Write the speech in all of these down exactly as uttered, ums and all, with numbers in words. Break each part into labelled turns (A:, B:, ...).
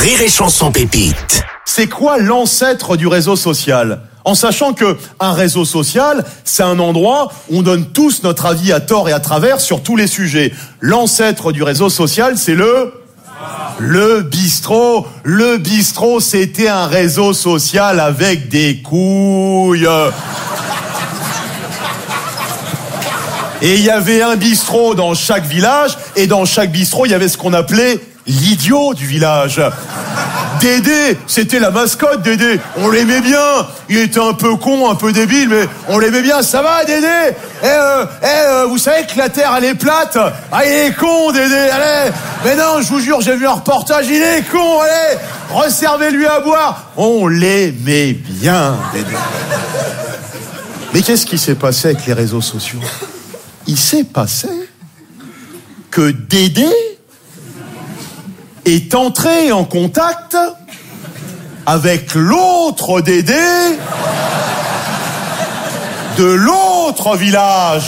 A: Rire et Chanson Pépite.
B: C'est quoi l'ancêtre du réseau social ? En sachant que un réseau social, c'est un endroit où on donne tous notre avis à tort et à travers sur tous les sujets. L'ancêtre du réseau social, c'est le... Le bistrot. Le bistrot, c'était un réseau social avec des couilles. Et il y avait un bistrot dans chaque village, et dans chaque bistrot, il y avait ce qu'on appelait l'idiot du village. Dédé, c'était la mascotte, Dédé. On l'aimait bien. Il était un peu con, un peu débile, mais on l'aimait bien. Ça va, Dédé ? Eh, euh, eh, euh, vous savez que la Terre, elle est plate ? Ah, il est con, Dédé, allez. Mais non, je vous jure, j'ai vu un reportage, il est con, allez. Resservez-lui à boire. On l'aimait bien, Dédé. Mais qu'est-ce qui s'est passé avec les réseaux sociaux ? Il s'est passé que Dédé est entré en contact avec l'autre Dédé de l'autre village.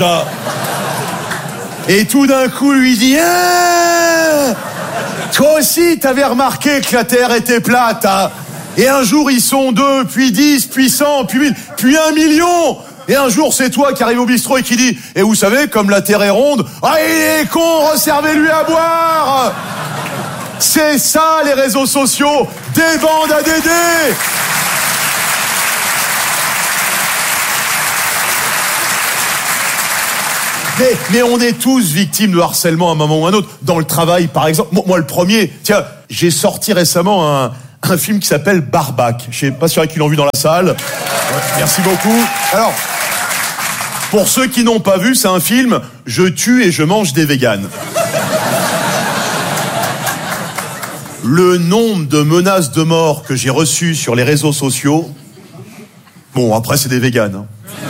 B: Et tout d'un coup lui dit hein, toi aussi t'avais remarqué que la Terre était plate, hein. Et un jour ils sont deux, puis dix, puis cent, puis mille, puis un million. Et un jour, c'est toi qui arrive au bistrot et qui dit « Et vous savez, comme la Terre est ronde, ah, il est con, resservez-lui à boire !» C'est ça, les réseaux sociaux, des bandes à Dédé. Mais, mais on est tous victimes de harcèlement à un moment ou à un autre. Dans le travail, par exemple. Moi, moi le premier, tiens, j'ai sorti récemment un... un film qui s'appelle Barbac. Je sais pas si il y en a qui l'ont vu dans la salle. Ouais, merci beaucoup. Alors, pour ceux qui n'ont pas vu, c'est un film « Je tue et je mange des véganes ». Le nombre de menaces de mort que j'ai reçues sur les réseaux sociaux... Bon, après, c'est des véganes.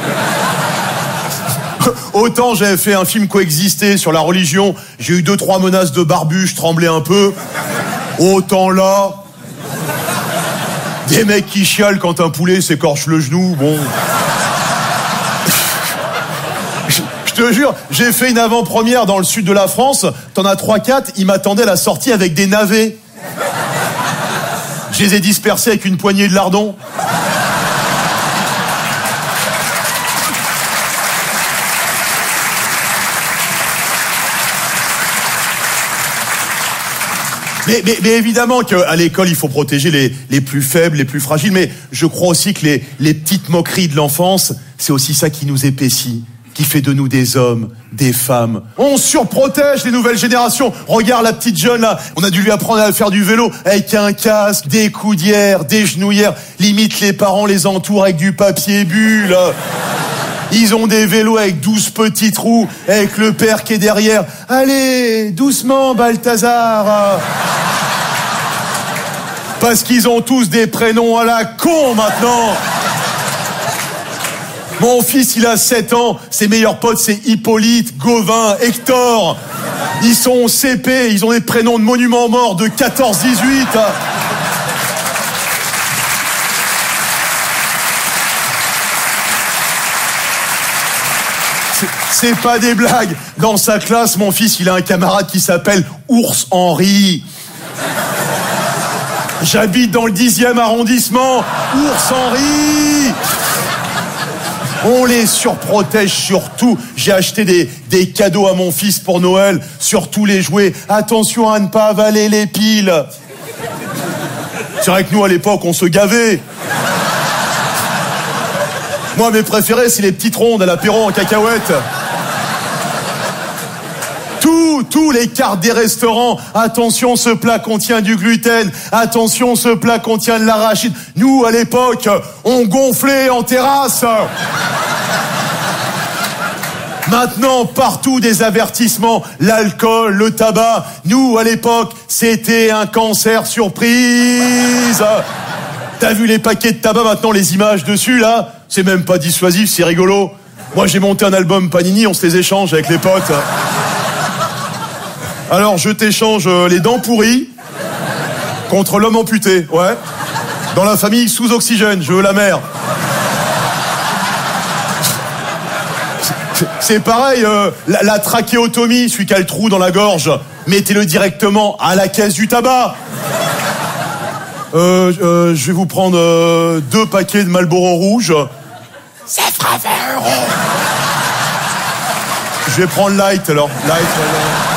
B: Hein. Autant j'avais fait un film Coexister sur la religion, j'ai eu deux, trois menaces de barbu, je tremblais un peu. Autant là... Des mecs qui chialent quand un poulet s'écorche le genou, bon... Je te jure, j'ai fait une avant-première dans le sud de la France, t'en as trois quatre, ils m'attendaient à la sortie avec des navets. Je les ai dispersés avec une poignée de lardons. Mais, mais, mais évidemment qu'à l'école, il faut protéger les, les plus faibles, les plus fragiles, mais je crois aussi que les, les petites moqueries de l'enfance, c'est aussi ça qui nous épaissit, qui fait de nous des hommes, des femmes. On surprotège les nouvelles générations. Regarde la petite jeune là, on a dû lui apprendre à faire du vélo avec un casque, des coudières, des genouillères. Limite les parents les entourent avec du papier bulle. Ils ont des vélos avec douze petits trous, avec le père qui est derrière. Allez, doucement, Balthazar. Parce qu'ils ont tous des prénoms à la con maintenant. Mon fils, il a sept ans. Ses meilleurs potes, c'est Hippolyte, Gauvin, Hector. Ils sont au C P, ils ont des prénoms de monuments morts de quatorze dix-huit. C'est pas des blagues. Dans sa classe, mon fils, il a un camarade qui s'appelle Ours Henri. J'habite dans le dixième arrondissement. Ours Henri. On les surprotège surtout. J'ai acheté des, des cadeaux à mon fils pour Noël, surtout les jouets. Attention à ne pas avaler les piles. C'est vrai que nous, à l'époque, on se gavait. Moi, mes préférés, c'est les petites rondes à l'apéro en cacahuètes. Tous, tous les cartes des restaurants. Attention, ce plat contient du gluten. Attention, ce plat contient de l'arachide. Nous, à l'époque, on gonflait en terrasse. Maintenant, partout des avertissements. L'alcool, le tabac. Nous, à l'époque, c'était un cancer surprise. T'as vu les paquets de tabac, maintenant, les images dessus, là ? C'est même pas dissuasif, c'est rigolo. Moi, j'ai monté un album Panini, on se les échange avec les potes. Alors, je t'échange les dents pourries contre l'homme amputé, ouais. Dans la famille sous oxygène, je veux la mère. C'est pareil, euh, la, la trachéotomie, celui qui a le trou dans la gorge, mettez-le directement à la caisse du tabac. Euh, euh, je vais vous prendre euh, deux paquets de Marlboro rouge. Ça fera vingt euros. Je vais prendre light alors. Light, voilà.